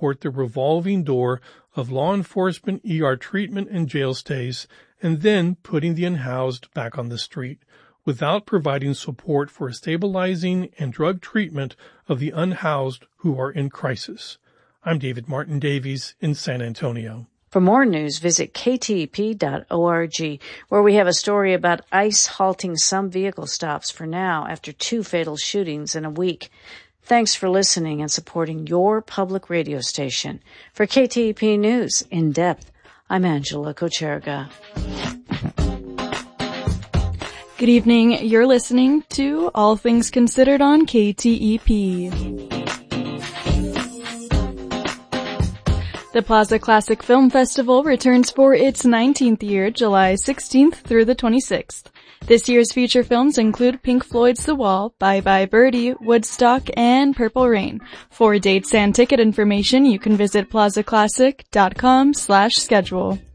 support the revolving door of law enforcement ER treatment and jail stays, and then putting the unhoused back on the street, without providing support for stabilizing and drug treatment of the unhoused who are in crisis. I'm David Martin Davies in San Antonio. For more news, visit ktep.org, where we have a story about ICE halting some vehicle stops for now after 2 fatal shootings in a week. Thanks for listening and supporting your public radio station. For KTEP News in Depth, I'm Angela Kocherga. Good evening. You're listening to All Things Considered on KTEP. The Plaza Classic Film Festival returns for its 19th year, July 16th through the 26th. This year's feature films include Pink Floyd's The Wall, Bye Bye Birdie, Woodstock, and Purple Rain. For dates and ticket information, you can visit plazaclassic.com/schedule.